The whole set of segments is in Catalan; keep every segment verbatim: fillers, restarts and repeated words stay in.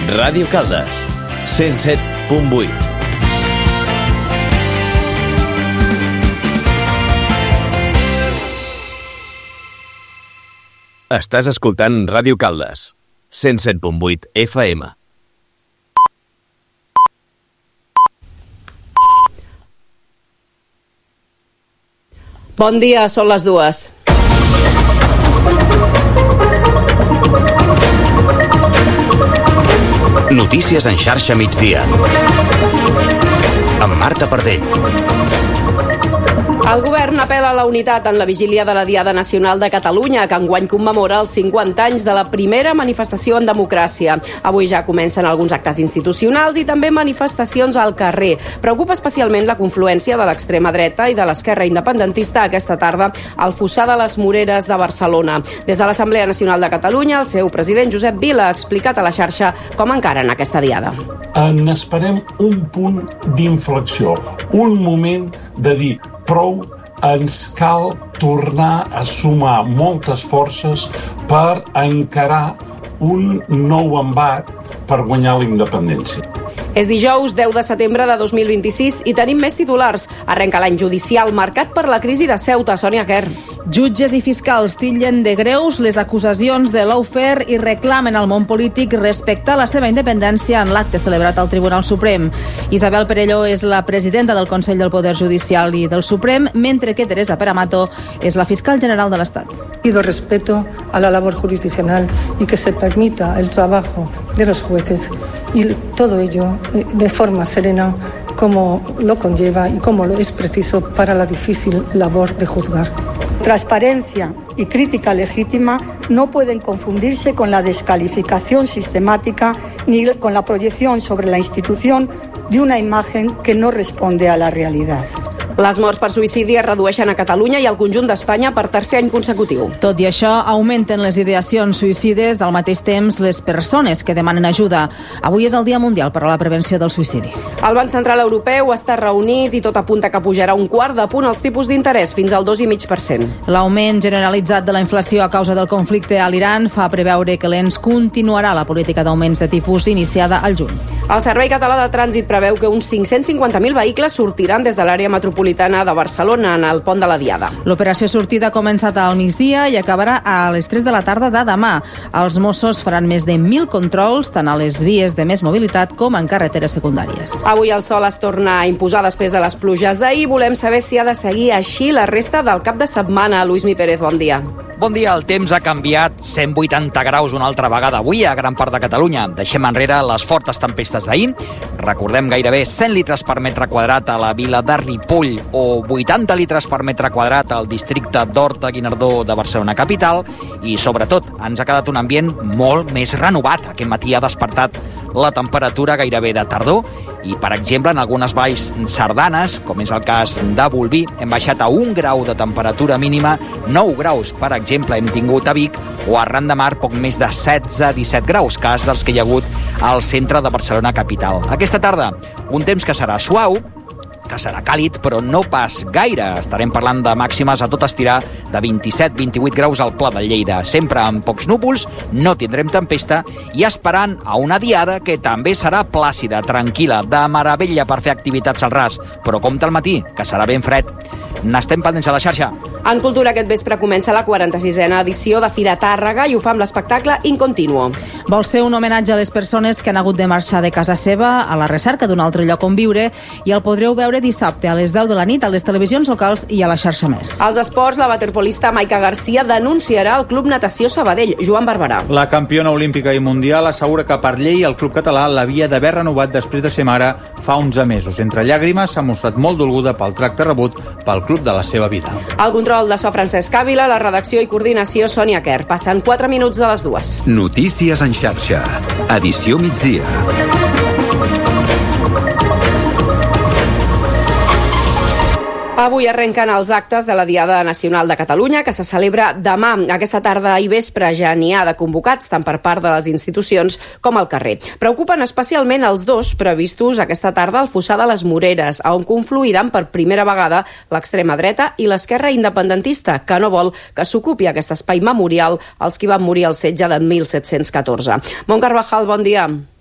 Ràdio Caldes, cent set punt vuit. Estàs escoltant Ràdio Caldes, cent set punt vuit F M. Bon dia, són les dues. Notícies en xarxa migdia. Amb Marta Pardell. El govern apel·la a la unitat en la vigília de la Diada Nacional de Catalunya, que enguany commemora els cinquanta anys de la primera manifestació en democràcia. Avui ja comencen alguns actes institucionals i també manifestacions al carrer. Preocupa especialment la confluència de l'extrema dreta i de l'esquerra independentista aquesta tarda al Fossar de les Moreres de Barcelona. Des de l'Assemblea Nacional de Catalunya, el seu president Josep Vila ha explicat a la xarxa com encaren aquesta diada. En esperem un punt d'inflexió, un moment de dir prou, ens cal tornar a sumar moltes forces per encarar un nou embat per guanyar la independència. És dijous deu de setembre de dos mil vint-i-sis i tenim més titulars. Arrenca l'any judicial marcat per la crisi de Ceuta. Sònia Quer. Jutges i fiscals titllen de greus les acusacions de lawfare i reclamen al món polític respectar la seva independència en l'acte celebrat al Tribunal Suprem. Isabel Perelló és la presidenta del Consell del Poder Judicial i del Suprem, mentre que Teresa Peramato és la fiscal general de l'Estat. Pido respeto a la labor jurisdiccional y que se permita el trabajo de los jueces y todo ello de forma serena como lo conlleva y como lo es preciso para la difícil labor de juzgar. Transparencia y crítica legítima no pueden confundirse con la descalificación sistemática ni con la proyección sobre la institución de una imagen que no responde a la realidad. Les morts per suïcidi es redueixen a Catalunya i al conjunt d'Espanya per tercer any consecutiu. Tot i això, augmenten les ideacions suïcides, al mateix temps les persones que demanen ajuda. Avui és el Dia Mundial per a la Prevenció del Suïcidi. El Banc Central Europeu està reunit i tot apunta que pujarà un quart de punt els tipus d'interès, fins al dos coma cinc per cent. L'augment generalitzat de la inflació a causa del conflicte a l'Iran fa preveure que l'E N S continuarà la política d'augments de tipus iniciada al juny. El Servei Català de Trànsit preveu que uns cinc-cents cinquanta mil vehicles sortiran des de l'àrea metropolitana de Barcelona en el pont de la Diada. L'operació sortida ha començat al migdia i acabarà a les tres de la tarda de demà. Els Mossos faran més de mil controls tant a les vies de més mobilitat com en carreteres secundàries. Avui el sol es torna a imposar després de les pluges d'ahir. Volem saber si ha de seguir així la resta del cap de setmana. Luismi Pérez, bon dia. Bon dia, el temps ha canviat cent vuitanta graus una altra vegada avui a gran part de Catalunya. Deixem enrere les fortes tempestes d'ahir. Recordem gairebé cent litres per metre quadrat a la vila de Ripoll o vuitanta litres per metre quadrat al districte d'Horta-Guinardó de Barcelona capital i, sobretot, ens ha quedat un ambient molt més renovat. Aquest matí ha despertat la temperatura gairebé de tardor i, per exemple, en algunes valls sardanes, com és el cas de Bolvir, hem baixat a un grau de temperatura mínima, nou graus, per exemple, hem tingut a Vic, o a Ran de Mar poc més de setze a disset graus, cas dels que hi ha hagut al centre de Barcelona capital. Aquesta tarda, un temps que serà suau, que serà càlid, però no pas gaire. Estarem parlant de màximes a tot estirar de vint-i-set a vint-i-vuit graus al Pla de Lleida. Sempre amb pocs núvols, no tindrem tempesta i esperant a una diada que també serà plàcida, tranquil·la, de meravella per fer activitats al ras. Però compte al matí, que serà ben fred. N'estem pendents a la xarxa. En cultura aquest vespre comença la quaranta-sisena edició de Fira Tàrrega i ho fa amb l'espectacle In Continuo. Vol ser un homenatge a les persones que han hagut de marxar de casa seva a la recerca d'un altre lloc on viure i el podreu veure dissabte a les deu de la nit a les televisions locals i a la xarxa Més. Als esports, la waterpolista Maica Garcia denunciarà el Club Natació Sabadell. Joan Barberà. La campiona olímpica i mundial assegura que per llei el club català l'havia d'haver renovat després de ser mare fa onze mesos. Entre llàgrimes s'ha mostrat molt dolguda pel tracte rebut pel club de la seva vida. El control de so Francesc Ávila, la redacció i coordinació Sònia Quer. Passen quatre minuts de les dues. Notícies en xarxa. Edició migdia. Avui arrenquen els actes de la Diada Nacional de Catalunya, que se celebra demà. Aquesta tarda i vespre ja n'hi ha de convocats, tant per part de les institucions com al carrer. Preocupen especialment els dos previstos aquesta tarda al Fossar de les Moreres, on confluiran per primera vegada l'extrema dreta i l'esquerra independentista, que no vol que s'ocupi aquest espai memorial als qui van morir al setge de mil set-cents catorze. Mont Carvajal, bon dia.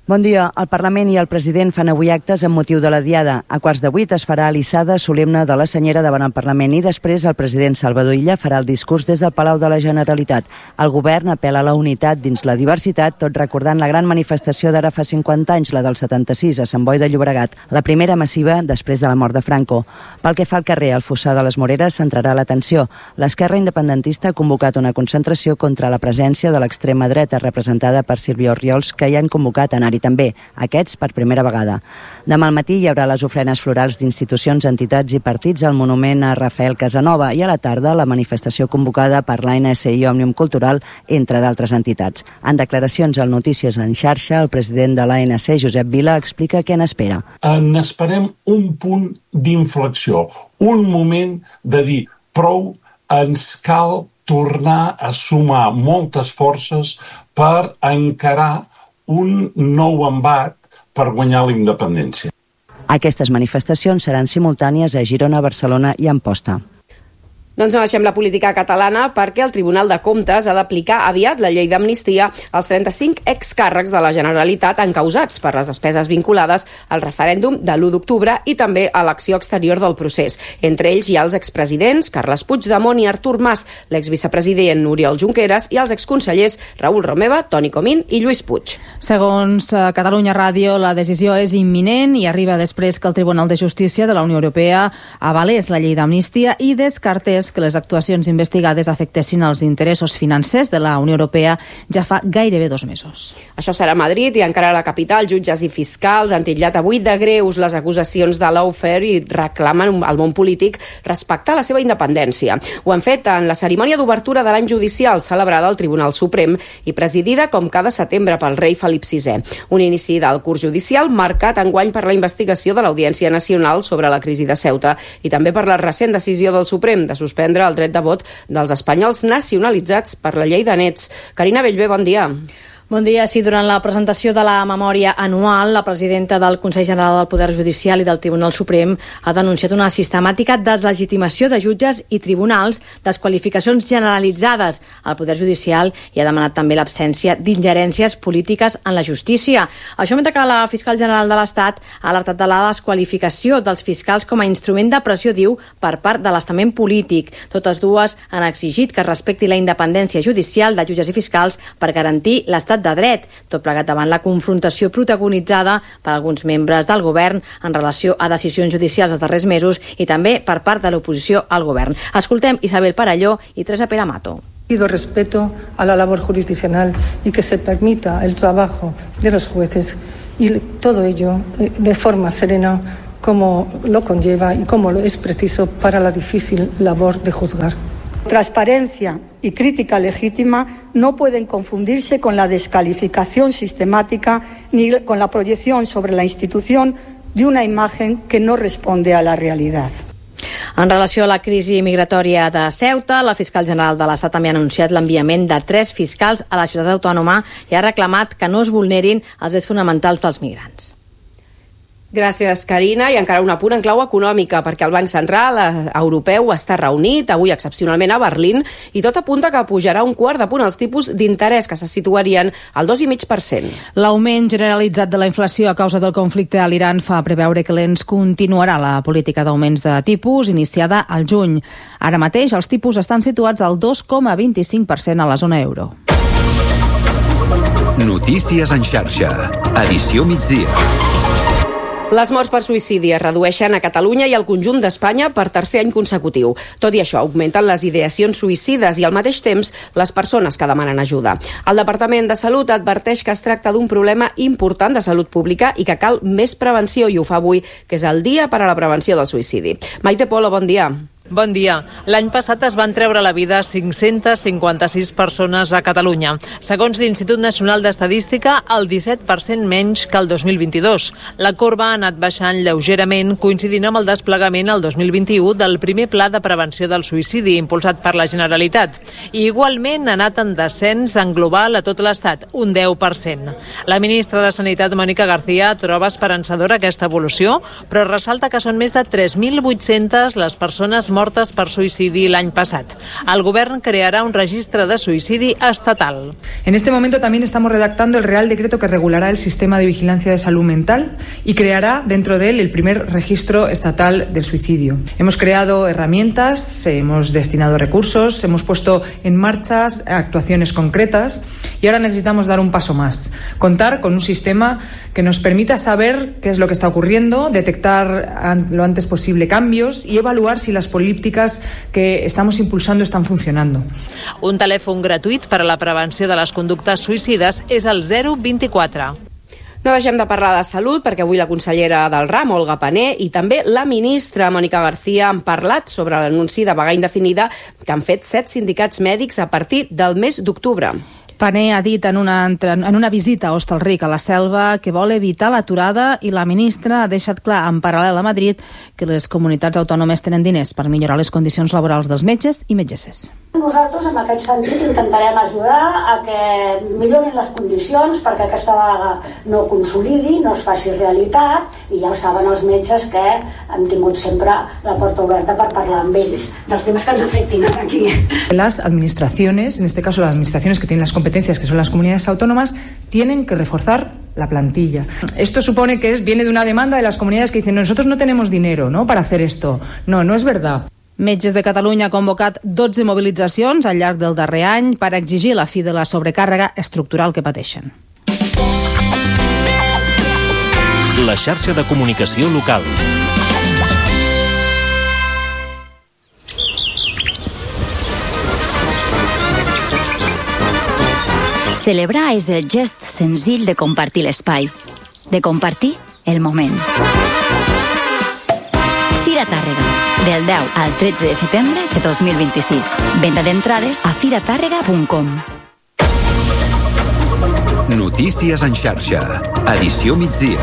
Bon dia. El Parlament i el president fan avui actes amb motiu de la Diada. A quarts de vuit es farà l'hissada solemne de la senyera davant el Parlament i després el president Salvador Illa farà el discurs des del Palau de la Generalitat. El govern apel·la a la unitat dins la diversitat, tot recordant la gran manifestació d'ara fa cinquanta anys, la del setanta-sis, a Sant Boi de Llobregat, la primera massiva després de la mort de Franco. Pel que fa al carrer, al Fossar de les Moreres centrarà l'atenció. L'esquerra independentista ha convocat una concentració contra la presència de l'extrema dreta representada per Sílvia Orriols, que hi han convocat a anar-hi també, aquests per primera vegada. Demà al matí hi haurà les ofrenes florals d'institucions, entitats i partits al monument a Rafael Casanova i a la tarda la manifestació convocada per l'A N S I Òmnium Cultural, entre d'altres entitats. En declaracions al Notícies en xarxa, el president de l'A N C, Josep Vila, explica què n'espera. N'esperem un punt d'inflexió, un moment de dir prou, ens cal tornar a sumar moltes forces per encarar un nou embat per guanyar la independència. Aquestes manifestacions seran simultànies a Girona, Barcelona i Amposta. Doncs no deixem la política catalana perquè el Tribunal de Comptes ha d'aplicar aviat la llei d'amnistia als trenta-cinc excàrrecs de la Generalitat encausats per les despeses vinculades al referèndum de l'u d'octubre i també a l'acció exterior del procés. Entre ells hi ha els expresidents Carles Puigdemont i Artur Mas, l'exvicepresident Oriol Junqueras i els exconsellers Raül Romeva, Toni Comín i Lluís Puig. Segons Catalunya Ràdio, la decisió és imminent i arriba després que el Tribunal de Justícia de la Unió Europea avalés la llei d'amnistia i descartés que les actuacions investigades afectessin els interessos financers de la Unió Europea ja fa gairebé dos mesos. Això serà a Madrid i encara a la capital. Jutges i fiscals han titllat avui de greus les acusacions de Lawfare i reclamen al món polític respectar la seva independència. Ho han fet en la cerimònia d'obertura de l'any judicial celebrada al Tribunal Suprem i presidida com cada setembre pel rei Felip sisè. Un inici del curs judicial marcat enguany per la investigació de l'Audiència Nacional sobre la crisi de Ceuta i també per la recent decisió del Suprem de suspendre el dret de vot dels espanyols nacionalitzats per la llei de nets. Carina Bellver, bon dia. Bon dia. Sí, durant la presentació de la memòria anual, la presidenta del Consell General del Poder Judicial i del Tribunal Suprem ha denunciat una sistemàtica deslegitimació de jutges i tribunals, desqualificacions generalitzades al Poder Judicial i ha demanat també l'absència d'ingerències polítiques en la justícia. Això mentre que la fiscal general de l'Estat ha alertat de la desqualificació dels fiscals com a instrument de pressió, diu, per part de l'estament polític. Totes dues han exigit que es respecti la independència judicial de jutges i fiscals per garantir l'estat de dret, tot plegat davant la confrontació protagonitzada per alguns membres del govern en relació a decisions judicials dels darrers mesos i també per part de l'oposició al govern. Escoltem Isabel Parelló i Teresa Peramato. Pido respeto a la labor jurisdiccional y que se permita el trabajo de los jueces y todo ello de forma serena como lo conlleva y como lo es preciso para la difícil labor de juzgar. Transparencia y crítica legítima no pueden confundirse con la descalificación sistemática ni con la proyección sobre la institución de una imagen que no responde a la realidad. En relació a la crisi migratòria de Ceuta, la fiscal general de l'Estat també ha anunciat l'enviament de tres fiscals a la ciutat autònoma i ha reclamat que no es vulnerin els drets fonamentals dels migrants. Gràcies, Carina. I encara un apunt en clau econòmica, perquè el Banc Central Europeu està reunit avui excepcionalment a Berlín i tot apunta que pujarà un quart de punt els tipus d'interès que se situarien al dos coma cinc per cent. L'augment generalitzat de la inflació a causa del conflicte a l'Iran fa preveure que l'E N S continuarà la política d'augments de tipus iniciada al juny. Ara mateix els tipus estan situats al dos coma vint-i-cinc per cent a la zona euro. Notícies en xarxa. Edició migdia. Les morts per suïcidi es redueixen a Catalunya i al conjunt d'Espanya per tercer any consecutiu. Tot i això, augmenten les ideacions suïcides i al mateix temps les persones que demanen ajuda. El Departament de Salut adverteix que es tracta d'un problema important de salut pública i que cal més prevenció i ho fa avui, que és el dia per a la prevenció del suïcidi. Maite Polo, bon dia. Bon dia. L'any passat es van treure la vida cinc-centes cinquanta-sis persones a Catalunya. Segons l'Institut Nacional d'Estadística, el disset per cent menys que el dos mil vint-i-dos. La corba ha anat baixant lleugerament, coincidint amb el desplegament el dos mil vint-i-u del primer pla de prevenció del suïcidi impulsat per la Generalitat. I igualment ha anat en descens en global a tot l'Estat, un deu per cent. La ministra de Sanitat, Mònica García, troba esperançadora aquesta evolució, però ressalta que són més de tres mil vuit-centes les persones mortes per suïcidi l'any passat. El govern crearà un registre de suïcidi estatal. En este momento también estamos redactando el Real Decreto que regulará el sistema de vigilancia de salud mental y creará dentro de él el primer registro estatal del suicidio. Hemos creado herramientas, hemos destinado recursos, hemos puesto en marcha actuaciones concretas y ahora necesitamos dar un paso más. Contar con un sistema que nos permita saber qué es lo que está ocurriendo, detectar lo antes posible cambios y evaluar si las políticas que estamos impulsando están funcionando. Un telèfon gratuït per a la prevenció de les conductes suïcides és el zero vint-i-quatre. No deixem de parlar de salut perquè avui la consellera del ram, Olga Pané, i també la ministra Mònica García han parlat sobre l'anunci de vaga indefinida que han fet set sindicats mèdics a partir del mes d'octubre. Pané ha dit en una, en una visita a Hostalric, a la Selva, que vol evitar l'aturada i la ministra ha deixat clar, en paral·lel a Madrid, que les comunitats autònomes tenen diners per millorar les condicions laborals dels metges i metgesses. Nosaltres, en aquest sentit, intentarem ajudar a que millorin les condicions perquè aquesta vaga no consolidi, no es faci realitat, i ja ho saben els metges que hem tingut sempre la porta oberta per parlar amb ells dels temes que ens afectin aquí. Las administraciones, en este caso las administraciones que tienen las competencias, que son las comunidades autónomas, tienen que reforzar la plantilla. Esto supone que es, viene de una demanda de las comunidades que dicen no, nosotros no tenemos dinero, ¿no?, para hacer esto. No, no es verdad. Metges de Catalunya ha convocat dotze mobilitzacions al llarg del darrer any per exigir la fi de la sobrecàrrega estructural que pateixen. La xarxa de comunicació local. Celebrar és el gest senzill de compartir l'espai, de compartir el moment. Fira Tàrrega, del deu al tretze de setembre de dos mil vint-i-sis. Venda d'entrades a fira tàrrega punt com. Notícies en xarxa. Edició migdia.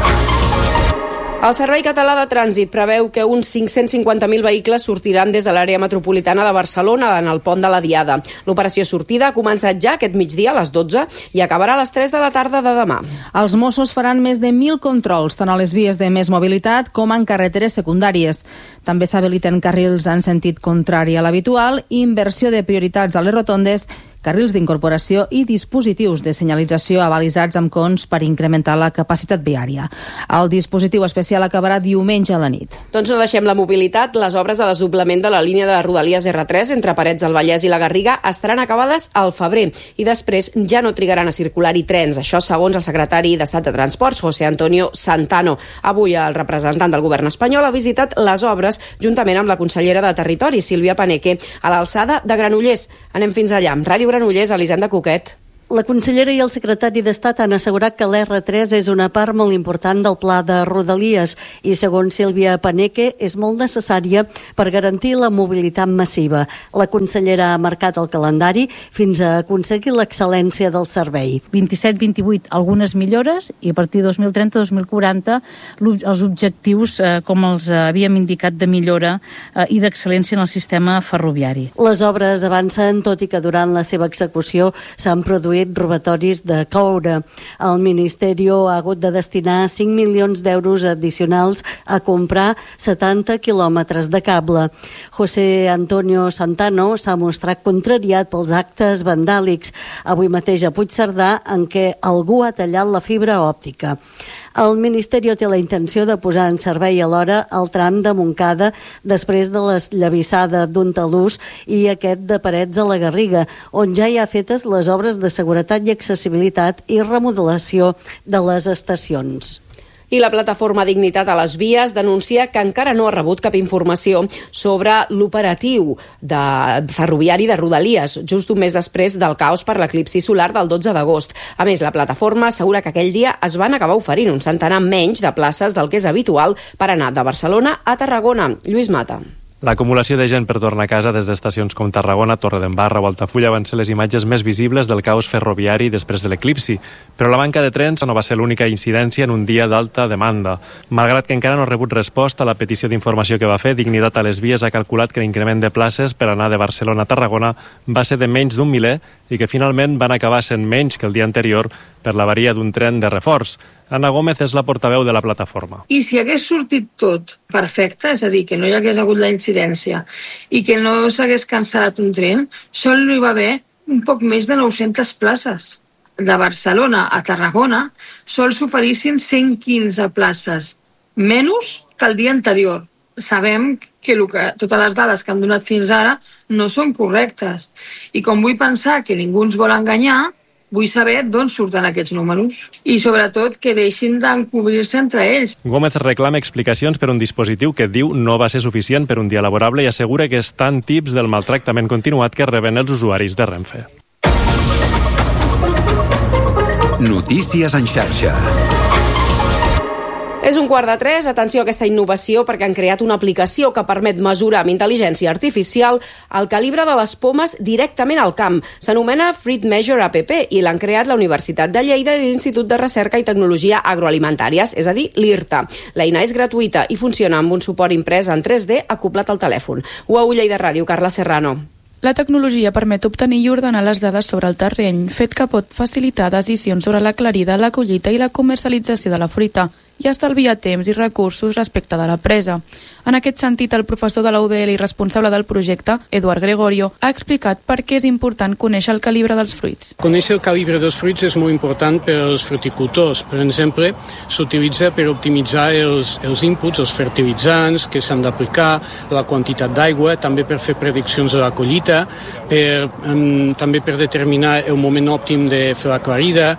El Servei Català de Trànsit preveu que uns cinc-cents cinquanta mil vehicles sortiran des de l'àrea metropolitana de Barcelona en el pont de la Diada. L'operació sortida ha començat ja aquest migdia a les dotze i acabarà a les tres de la tarda de demà. Els Mossos faran més de mil controls, tant a les vies de més mobilitat com en carreteres secundàries. També s'habiliten carrils en sentit contrari a l'habitual i inversió de prioritats a les rotondes, carrils d'incorporació i dispositius de senyalització avalisats amb cons per incrementar la capacitat viària. El dispositiu especial acabarà diumenge a la nit. Doncs no deixem la mobilitat. Les obres de desdoblament de la línia de Rodalies erre tres entre Parets del Vallès i la Garriga estaran acabades al febrer i després ja no trigaran a circular-hi trens. Això segons el secretari d'Estat de Transports, José Antonio Santano. Avui el representant del govern espanyol ha visitat les obres juntament amb la consellera de Territori, Sílvia Paneque, a l'alçada de Granollers. Anem fins allà. Ràdio Granollers, Elisenda Coquet. La consellera i el secretari d'Estat han assegurat que l'erre tres és una part molt important del pla de Rodalies i, segons Sílvia Paneque, és molt necessària per garantir la mobilitat massiva. La consellera ha marcat el calendari fins a aconseguir l'excel·lència del servei. vint-i-set vint-i-vuit, algunes millores, i a partir de dos mil trenta dos mil quaranta els objectius, eh, com els havíem indicat, de millora eh, i d'excel·lència en el sistema ferroviari. Les obres avancen, tot i que durant la seva execució s'han produït robatoris de coure. El Ministeri ha hagut de destinar cinc milions d'euros addicionals a comprar setanta quilòmetres de cable. José Antonio Santano s'ha mostrat contrariat pels actes vandàlics avui mateix a Puigcerdà en què algú ha tallat la fibra òptica. El Ministeri té la intenció de posar en servei alhora el tram de Montcada després de l'esllavissada d'un talús i aquest de Parets a la Garriga, on ja hi ha fetes les obres de seguretat i accessibilitat i remodelació de les estacions. I la plataforma Dignitat a les Vies denuncia que encara no ha rebut cap informació sobre l'operatiu de ferroviari de Rodalies, just un mes després del caos per l'eclipsi solar del dotze d'agost. A més, la plataforma assegura que aquell dia es van acabar oferint un centenar menys de places del que és habitual per anar de Barcelona a Tarragona. Lluís Mata. L'acumulació de gent per tornar a casa des d'estacions com Tarragona, Torredembarra o Altafulla van ser les imatges més visibles del caos ferroviari després de l'eclipsi, però la manca de trens no va ser l'única incidència en un dia d'alta demanda. Malgrat que encara no ha rebut resposta a la petició d'informació que va fer, Dignitat a les Vies ha calculat que l'increment de places per anar de Barcelona a Tarragona va ser de menys d'un miler i que finalment van acabar sent menys que el dia anterior per l'avaria d'un tren de reforç. Ana Gómez és la portaveu de la plataforma. I si hagués sortit tot perfecte, és a dir, que no hi hagués hagut la incidència i que no s'hagués cancel·lat un tren, sol no hi va haver un poc més de nou-centes places. De Barcelona a Tarragona sol s'oferissin cent quinze places, menys que el dia anterior. Sabem que, el que totes les dades que han donat fins ara no són correctes. I com vull pensar que ningú ens vol enganyar, vull saber d'on surten aquests números. I sobretot que deixin d'encobrir-se entre ells. Gómez reclama explicacions per un dispositiu que diu no va ser suficient per un dia laborable i assegura que estan tips del maltractament continuat que reben els usuaris de Renfe. Notícies en xarxa. És un quart de tres, atenció a aquesta innovació perquè han creat una aplicació que permet mesurar amb intel·ligència artificial el calibre de les pomes directament al camp. S'anomena Fruit Measure App i l'han creat la Universitat de Lleida i l'Institut de Recerca i Tecnologia Agroalimentàries, és a dir, l'IRTA. L'eina és gratuïta i funciona amb un suport imprès en tres D acoblat al telèfon. U A U Lleida Ràdio, Carla Serrano. La tecnologia permet obtenir i ordenar les dades sobre el terreny, fet que pot facilitar decisions sobre l'aclarida, la collita i la comercialització de la fruita i estalviar temps i recursos respecte de la presa. En aquest sentit, el professor de la U D L i responsable del projecte, Eduard Gregorio, ha explicat per què és important conèixer el calibre dels fruits. Conèixer el calibre dels fruits és molt important per als fruticultors. Per exemple, s'utilitza per optimitzar els, els inputs, els fertilitzants que s'han d'aplicar, la quantitat d'aigua, també per fer prediccions de la collita, per, um, també per determinar el moment òptim de fer la clarida,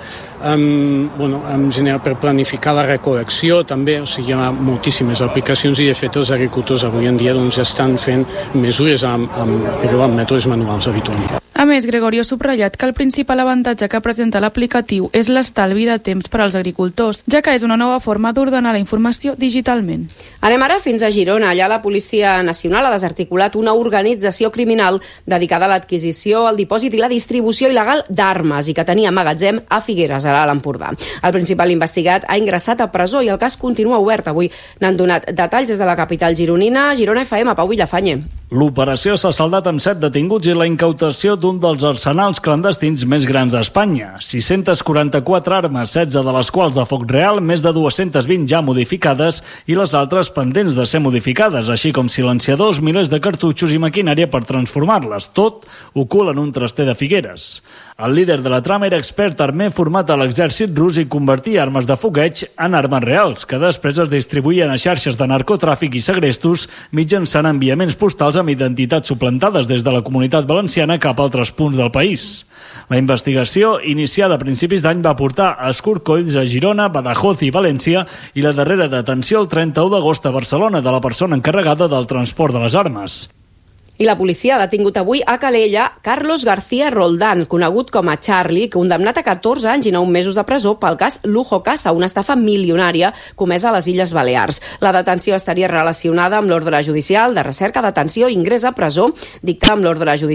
Um, bueno, en general per planificar la recol·lecció també, o sigui, hi ha moltíssimes aplicacions i de fet els agricultors avui en dia doncs, ja estan fent mesures amb, amb, però amb mètodes manuals habitualment. A més, Gregorio ha subratllat que el principal avantatge que presenta l'aplicatiu és l'estalvi de temps per als agricultors, ja que és una nova forma d'ordenar la informació digitalment. Anem ara fins a Girona. Allà la Policia Nacional ha desarticulat una organització criminal dedicada a l'adquisició, el dipòsit i la distribució il·legal d'armes i que tenia magatzem a Figueres, a l'Alt Empordà. El principal investigat ha ingressat a presó i el cas continua obert. Avui n'han donat detalls des de la capital gironina. Girona F M, Pau Villafañe. L'operació s'ha saldat amb set detinguts i la incautació d'un dels arsenals clandestins més grans d'Espanya. sis-centes quaranta-quatre armes, setze de les quals de foc real, més de dues-centes vint ja modificades i les altres pendents de ser modificades, així com silenciadors, milers de cartutxos i maquinària per transformar-les. Tot ocult en un traster de Figueres. El líder de la trama era expert armer format a l'exèrcit rus i convertia armes de fogueig en armes reals, que després es distribuïen a xarxes de narcotràfic i segrestos mitjançant enviaments postals amb identitats suplantades des de la Comunitat Valenciana cap a altres punts del país. La investigació, iniciada a principis d'any, va portar a escorcolls a Girona, Badajoz i València i la darrera detenció el trenta-u d'agost a Barcelona de la persona encarregada del transport de les armes. I la policia ha detingut avui a Calella Carlos García Roldán, conegut com a Charlie, condemnat a catorze anys i nou mesos de presó pel cas Lujo Casa, una estafa milionària comesa a les Illes Balears. La detenció estaria relacionada amb l'ordre judicial de recerca, detenció i ingrés a presó dictada amb l'ordre judicial